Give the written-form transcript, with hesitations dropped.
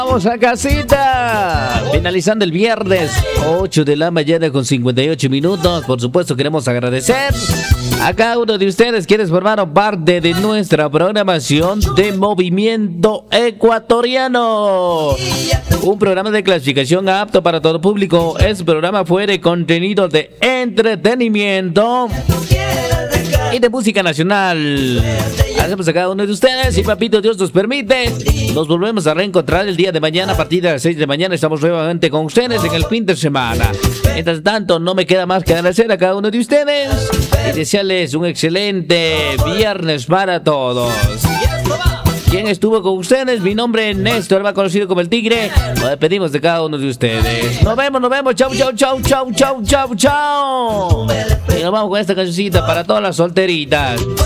Vamos a casita. Finalizando el viernes, 8 de la mañana con 58 minutos. Por supuesto, queremos agradecer a cada uno de ustedes quienes formaron parte de nuestra programación de Movimiento Ecuatoriano. Un programa de clasificación apto para todo público. Este programa fue de contenido de entretenimiento y de música nacional. Hacemos a cada uno de ustedes y papito Dios nos permite, nos volvemos a reencontrar el día de mañana a partir de las 6 de la mañana. Estamos nuevamente con ustedes en el fin de semana. Mientras tanto, no me queda más que agradecer a cada uno de ustedes y desearles un excelente viernes para todos. ¿Quién estuvo con ustedes? Mi nombre es Néstor, más conocido como el Tigre. Nos despedimos de cada uno de ustedes. Nos vemos. Chau, chau, chau, chau, chau, chau, chau. Y nos vamos con esta cancioncita para todas las solteritas.